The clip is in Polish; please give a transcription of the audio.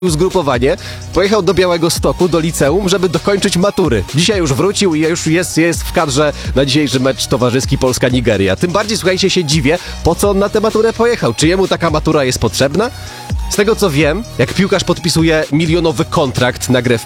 zgrupowanie, pojechał do Białegostoku, do liceum, żeby dokończyć matury. Dzisiaj już wrócił i już jest w kadrze na dzisiejszy mecz towarzyski Polska-Nigeria. Tym bardziej, słuchajcie, się dziwię, po co on na tę maturę pojechał? Czy jemu taka matura jest potrzebna? Z tego co wiem, jak piłkarz podpisuje milionowy kontrakt na grę w